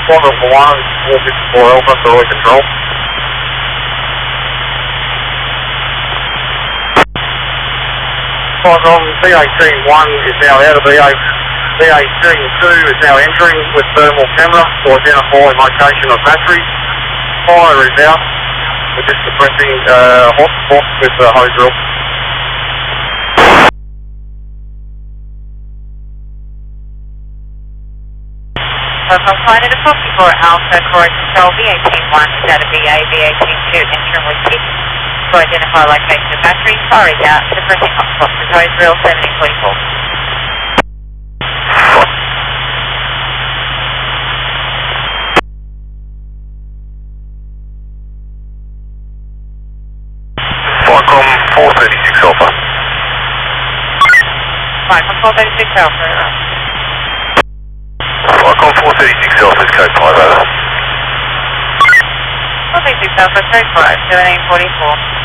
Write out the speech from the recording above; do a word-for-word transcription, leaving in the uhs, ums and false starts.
Squad Alpha one, four fifty-four Alpha, early control. Squad on B eighteen one is now out of B eighteen two is now entering with thermal camera to identify location of battery. Fire is out. We're just suppressing uh, hotspot with the hose drill. From flight at a fifty-four Alpha, Corey Control, B eighteen one is out of B A, B eighteen two entering with six to identify location of battery. Fire is out, suppressing hotspot with hose drill, seventy forty-four. Flycom four thirty-six Alpha. Flycom four thirty-six Alpha. Flycom four thirty-six Alpha is code five over. four thirty-six Alpha, code five, seventeen forty-four.